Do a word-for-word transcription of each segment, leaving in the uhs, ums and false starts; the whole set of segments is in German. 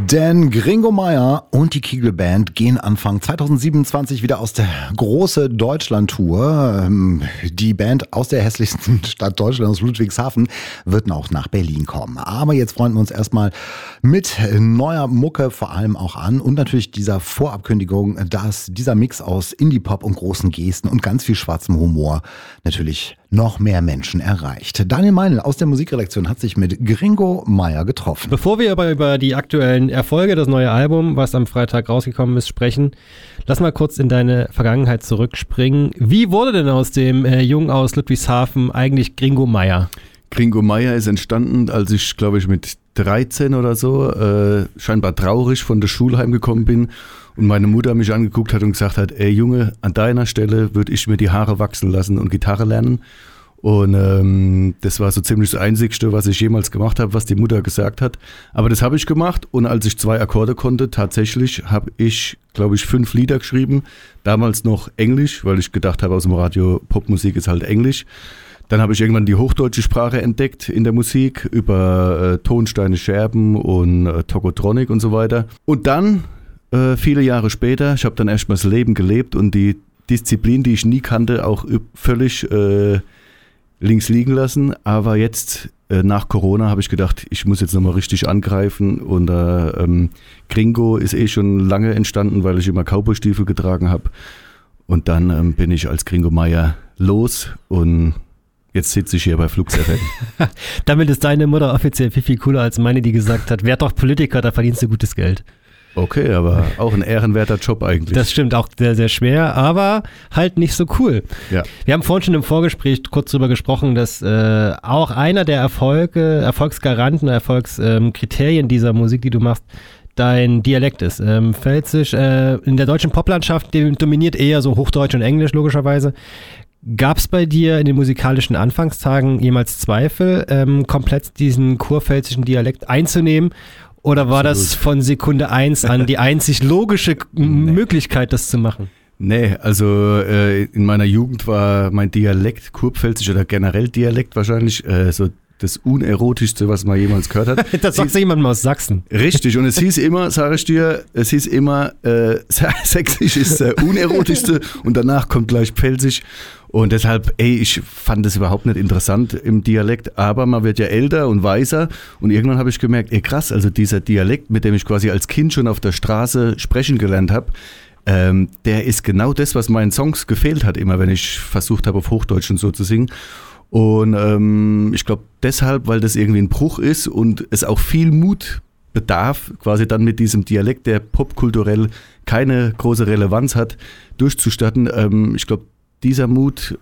Denn Gringo Meier und die Kegelband gehen Anfang zwanzig siebenundzwanzig wieder aus der große Deutschland-Tour. Die Band aus der hässlichsten Stadt Deutschlands, Ludwigshafen, wird auch nach Berlin kommen. Aber jetzt freuen wir uns erstmal mit neuer Mucke vor allem auch an und natürlich dieser Vorabkündigung, dass dieser Mix aus Indie-Pop und großen Gesten und ganz viel schwarzem Humor natürlich noch mehr Menschen erreicht. Daniel Meinl aus der Musikredaktion hat sich mit Gringo Meier getroffen. Bevor wir aber über die aktuellen Erfolge, das neue Album, was am Freitag rausgekommen ist, sprechen, lass mal kurz in deine Vergangenheit zurückspringen. Wie wurde denn aus dem äh, Jungen aus Ludwigshafen eigentlich Gringo Meier? Gringo Meier ist entstanden, als ich, glaube ich, mit dreizehn oder so äh, scheinbar traurig von der Schule heimgekommen bin und meine Mutter mich angeguckt hat und gesagt hat, ey Junge, an deiner Stelle würde ich mir die Haare wachsen lassen und Gitarre lernen. Und ähm, das war so ziemlich das Einzigste, was ich jemals gemacht habe, was die Mutter gesagt hat. Aber das habe ich gemacht und als ich zwei Akkorde konnte, tatsächlich habe ich, glaube ich, fünf Lieder geschrieben. Damals noch Englisch, weil ich gedacht habe, aus dem Radio Popmusik ist halt Englisch. Dann habe ich irgendwann die hochdeutsche Sprache entdeckt in der Musik über äh, Tonsteine Scherben und äh, Tokotronic und so weiter. Und dann, äh, viele Jahre später, ich habe dann erstmal das Leben gelebt und die Disziplin, die ich nie kannte, auch völlig äh, links liegen lassen. Aber jetzt, äh, nach Corona, habe ich gedacht, ich muss jetzt nochmal richtig angreifen. Und äh, ähm, Gringo ist eh schon lange entstanden, weil ich immer Cowboystiefel getragen habe. Und dann ähm, bin ich als Gringo Meier los und jetzt sitze ich hier bei Flux F M. Damit ist deine Mutter offiziell viel, viel cooler als meine, die gesagt hat, werd doch Politiker, da verdienst du gutes Geld. Okay, aber auch ein ehrenwerter Job eigentlich. Das stimmt, auch sehr, sehr schwer, aber halt nicht so cool. Ja. Wir haben vorhin schon im Vorgespräch kurz darüber gesprochen, dass äh, auch einer der Erfolge, Erfolgsgaranten, Erfolgskriterien ähm, dieser Musik, die du machst, dein Dialekt ist. Ähm, Pfälzisch, äh, in der deutschen Poplandschaft dominiert eher so Hochdeutsch und Englisch logischerweise. Gab es bei dir in den musikalischen Anfangstagen jemals Zweifel, ähm, komplett diesen kurpfälzischen Dialekt einzunehmen? Oder war Absolut. Das von Sekunde eins an die einzig logische nee. Möglichkeit, das zu machen? Nee, also äh, in meiner Jugend war mein Dialekt, kurpfälzisch oder generell Dialekt wahrscheinlich äh, so das Unerotischste, was man jemals gehört hat. Das sagt ja jemand mal aus Sachsen. Richtig, und es hieß immer, sage ich dir, es hieß immer, äh, Sächsisch ist der Unerotischste und danach kommt gleich Pfälzisch. Und deshalb, ey, ich fand das überhaupt nicht interessant im Dialekt, aber man wird ja älter und weiser und irgendwann habe ich gemerkt, ey krass, also dieser Dialekt, mit dem ich quasi als Kind schon auf der Straße sprechen gelernt habe, ähm, der ist genau das, was meinen Songs gefehlt hat, immer wenn ich versucht habe, auf Hochdeutsch und so zu singen. Und ähm, ich glaube deshalb, weil das irgendwie ein Bruch ist und es auch viel Mut bedarf, quasi dann mit diesem Dialekt, der popkulturell keine große Relevanz hat, durchzustatten. Ähm, ich glaube, dieser Mut äh,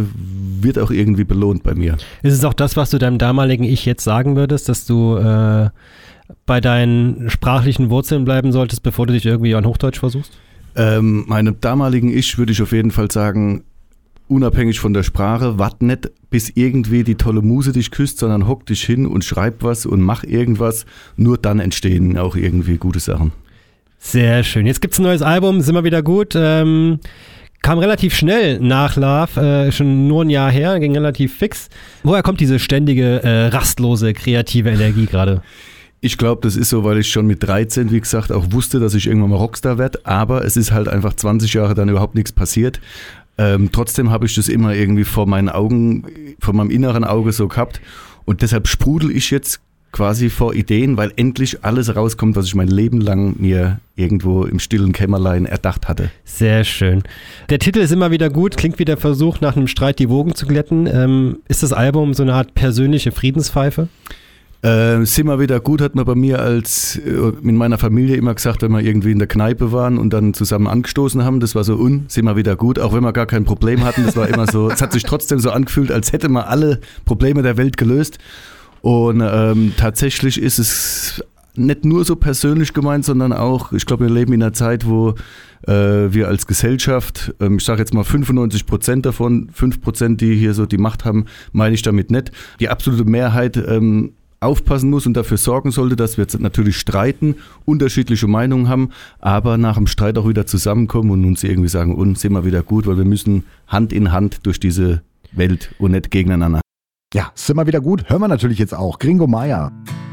wird auch irgendwie belohnt bei mir. Ist es auch das, was du deinem damaligen Ich jetzt sagen würdest, dass du äh, bei deinen sprachlichen Wurzeln bleiben solltest, bevor du dich irgendwie an Hochdeutsch versuchst? Ähm, meinem damaligen Ich würde ich auf jeden Fall sagen, unabhängig von der Sprache, wart nicht, bis irgendwie die tolle Muse dich küsst, sondern hock dich hin und schreib was und mach irgendwas. Nur dann entstehen auch irgendwie gute Sachen. Sehr schön. Jetzt gibt's ein neues Album, sind wir wieder gut. Ähm, kam relativ schnell nach Love, äh, schon nur ein Jahr her, ging relativ fix. Woher kommt diese ständige, äh, rastlose, kreative Energie gerade? Ich glaube, das ist so, weil ich schon mit dreizehn, wie gesagt, auch wusste, dass ich irgendwann mal Rockstar werde. Aber es ist halt einfach zwanzig Jahre dann überhaupt nichts passiert. Ähm, trotzdem habe ich das immer irgendwie vor meinen Augen, vor meinem inneren Auge so gehabt und deshalb sprudel ich jetzt quasi vor Ideen, weil endlich alles rauskommt, was ich mein Leben lang mir irgendwo im stillen Kämmerlein erdacht hatte. Sehr schön. Der Titel ist immer wieder gut, klingt wie der Versuch, nach einem Streit die Wogen zu glätten. Ähm, ist das Album so eine Art persönliche Friedenspfeife? Äh, sind wir wieder gut, hat man bei mir als äh, in meiner Familie immer gesagt, wenn wir irgendwie in der Kneipe waren und dann zusammen angestoßen haben, das war so un, sind wir wieder gut, auch wenn wir gar kein Problem hatten, das war immer so, es hat sich trotzdem so angefühlt, als hätte man alle Probleme der Welt gelöst und ähm, tatsächlich ist es nicht nur so persönlich gemeint, sondern auch, ich glaube, wir leben in einer Zeit, wo äh, wir als Gesellschaft, ähm, ich sage jetzt mal fünfundneunzig Prozent davon, fünf Prozent, die hier so die Macht haben, meine ich damit nicht, die absolute Mehrheit ähm, aufpassen muss und dafür sorgen sollte, dass wir jetzt natürlich streiten, unterschiedliche Meinungen haben, aber nach dem Streit auch wieder zusammenkommen und uns irgendwie sagen, uns sind wir wieder gut, weil wir müssen Hand in Hand durch diese Welt und nicht gegeneinander. Ja, sind wir wieder gut, hören wir natürlich jetzt auch. Gringo Meier.